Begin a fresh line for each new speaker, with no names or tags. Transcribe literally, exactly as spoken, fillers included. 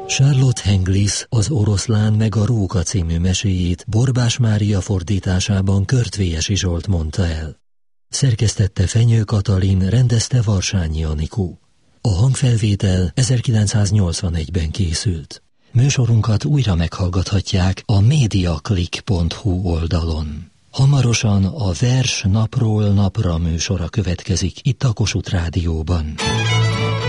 Charlotte Henglis az Oroszlán meg a Róka című meséjét Borbás Mária fordításában Körtvélyesi Zsolt mondta el. Szerkesztette Fenyő Katalin, rendezte Varsányi Anikó. A hangfelvétel ezerkilencszáznyolcvanegyben készült. Műsorunkat újra meghallgathatják a mediaclick pont hu oldalon. Hamarosan a Vers napról napra műsora következik itt a Kossuth Rádióban.